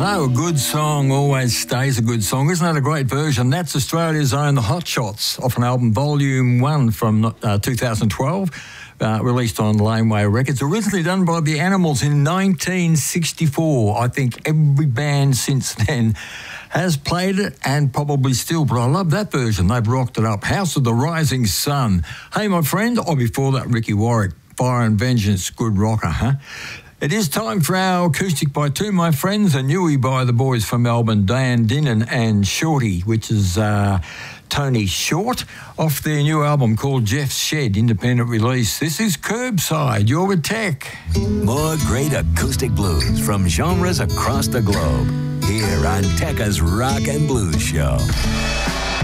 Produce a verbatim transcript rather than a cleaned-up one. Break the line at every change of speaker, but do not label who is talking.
know, a good song always stays a good song. Isn't that a great version? That's Australia's own The Hot Shots off an album Volume one from uh, two thousand twelve, uh, released on Laneway Records, originally done by The Animals in nineteen sixty-four. I think every band since then has played it and probably still, but I love that version. They've rocked it up. House of the Rising Sun. Hey, my friend. Oh, before that, Ricky Warwick, Fire and Vengeance, good rocker, huh? It is time for our acoustic by two, my friends, a newie by the boys from Melbourne, Dan Dinnan and Shorty, which is uh, Tony Short, off their new album called Jeff's Shed, independent release. This is Curbside, you're with Tech.
More great acoustic blues from genres across the globe, here on Tekka's Rock and Blues Show.